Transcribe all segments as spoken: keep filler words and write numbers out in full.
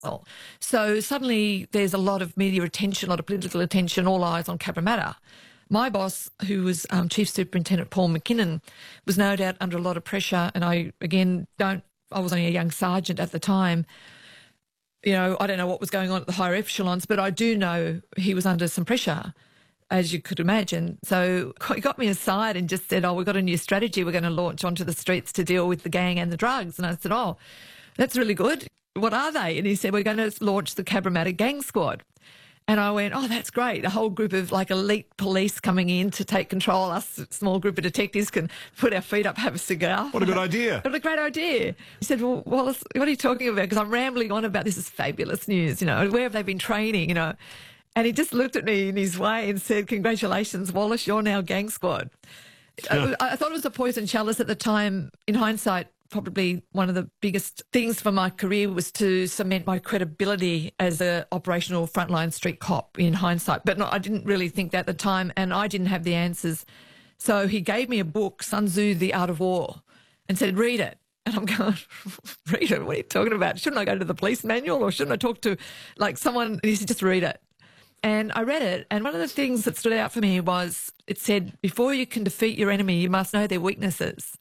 So suddenly there's a lot of media attention, a lot of political attention, all eyes on Cabramatta. My boss, who was um, Chief Superintendent Paul McKinnon, was no doubt under a lot of pressure. And I, again, don't, I was only a young sergeant at the time. You know, I don't know what was going on at the higher echelons, but I do know he was under some pressure, as you could imagine. So he got me aside and just said, oh, we've got a new strategy we're going to launch onto the streets to deal with the gang and the drugs. And I said, oh, that's really good. What are they? And he said, we're going to launch the Cabramatta Gang Squad. And I went, oh, that's great. A whole group of like elite police coming in to take control. Us, a small group of detectives, can put our feet up, have a cigar. What a good idea. What a great idea. He said, well, Wallace, what are you talking about? Because I'm rambling on about this is fabulous news. You know, where have they been training, you know? And he just looked at me in his way and said, congratulations, Wallace, you're now Gang Squad. I, I thought it was a poison chalice at the time. In hindsight, probably one of the biggest things for my career was to cement my credibility as an operational frontline street cop in hindsight. But no, I didn't really think that at the time, and I didn't have the answers. So he gave me a book, Sun Tzu, The Art of War, and said, read it. And I'm going, read it? What are you talking about? Shouldn't I go to the police manual, or shouldn't I talk to like someone? And he said, just read it. And I read it, and one of the things that stood out for me was it said, before you can defeat your enemy, you must know their weaknesses.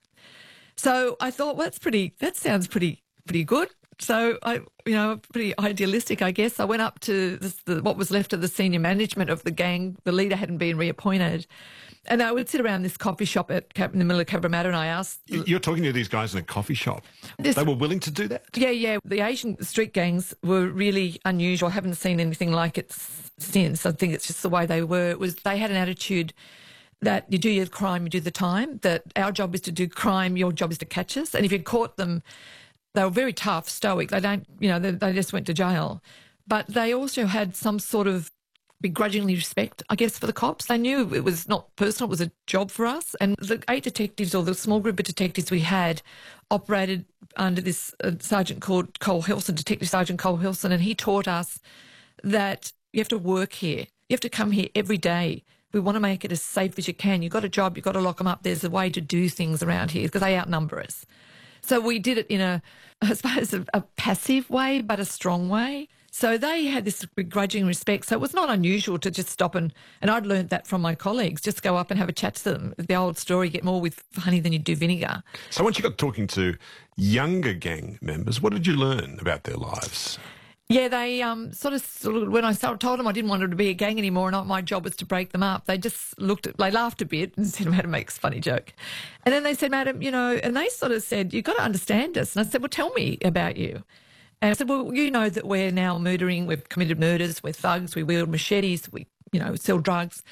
So I thought, well, that's pretty, that sounds pretty, pretty good. So I, you know, pretty idealistic, I guess. I went up to this, the, what was left of the senior management of the gang. The leader hadn't been reappointed. And I would sit around this coffee shop at, in the middle of Cabramatta, and I asked... You're talking to these guys in a coffee shop. This, they were willing to do that? Yeah, yeah. The Asian street gangs were really unusual. I haven't seen anything like it since. I think it's just the way they were. It was, they had an attitude that you do your crime, you do the time, that our job is to do crime, your job is to catch us. And if you caught them, they were very tough, stoic. They don't, you know, they, they just went to jail. But they also had some sort of begrudgingly respect, I guess, for the cops. They knew it was not personal, it was a job for us. And the eight detectives, or the small group of detectives we had, operated under this uh, sergeant called Cole Hilson, Detective Sergeant Cole Hilson, and he taught us that you have to work here. You have to come here every day. We want to make it as safe as you can. You've got a job, you've got to lock them up. There's a way to do things around here because they outnumber us. So we did it in a, I suppose, a, a passive way, but a strong way. So they had this begrudging respect. So it was not unusual to just stop and, and I'd learned that from my colleagues, just go up and have a chat to them. The old story, get more with honey than you do vinegar. So once you got talking to younger gang members, what did you learn about their lives? Yeah, they um, sort, of, sort of, when I told them I didn't want them to be a gang anymore and my job was to break them up, they just looked at, they laughed a bit and said, Madam makes a funny joke. And then they said, Madam, you know, and they sort of said, you've got to understand us. And I said, well, tell me about you. And I said, well, you know that we're now murdering, we've committed murders, we're thugs, we wield machetes, we, you know, sell drugs.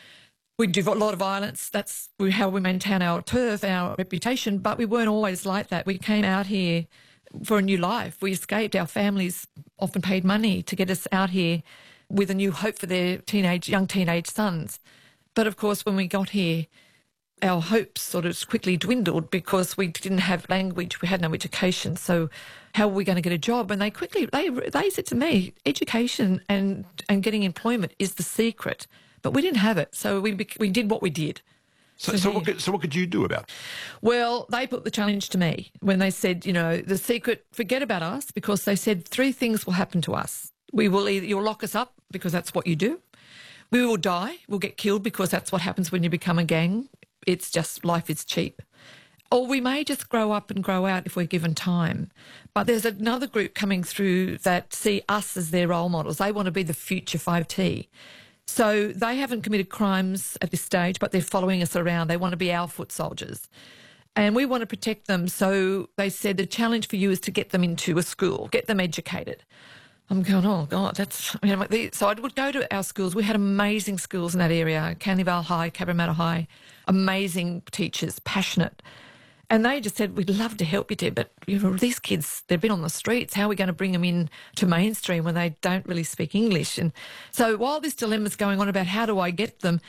We do a lot of violence. That's how we maintain our turf, our reputation. But we weren't always like that. We came out here for a new life. We escaped. Our families often paid money to get us out here with a new hope for their teenage, young teenage sons. But of course, when we got here, our hopes sort of quickly dwindled because we didn't have language, we had no education. So how were we going to get a job? And they quickly, they they said to me, education and, and getting employment is the secret. But we didn't have it. So we we did what we did. So, so, what could, so what could you do about it? Well, they put the challenge to me when they said, you know, the secret, forget about us, because they said three things will happen to us. We will either, you'll lock us up because that's what you do. We will die. We'll get killed because that's what happens when you become a gang. It's just, life is cheap. Or we may just grow up and grow out if we're given time. But there's another group coming through that see us as their role models. They want to be the future five T. So they haven't committed crimes at this stage, but they're following us around. They want to be our foot soldiers. And we want to protect them. So they said the challenge for you is to get them into a school, get them educated. I'm going, oh, God, that's... You know, so I would go to our schools. We had amazing schools in that area, Canleyvale High, Cabramatta High, amazing teachers, passionate. And they just said, we'd love to help you, Deb, but you know, these kids, they've been on the streets. How are we going to bring them in to mainstream when they don't really speak English? And so while this dilemma's going on about how do I get them,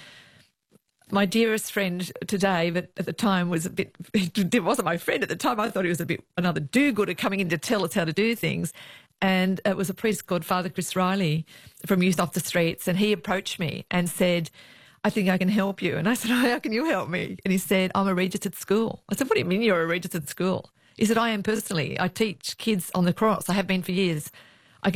my dearest friend today, but at the time was a bit, he wasn't my friend at the time. I thought he was a bit another do-gooder coming in to tell us how to do things. And it was a priest called Father Chris Riley from Youth Off the Streets. And he approached me and said, I think I can help you. And I said, oh, how can you help me? And he said, I'm a registered school. I said, what do you mean you're a registered school? He said, I am personally. I teach kids on the cross. I have been for years.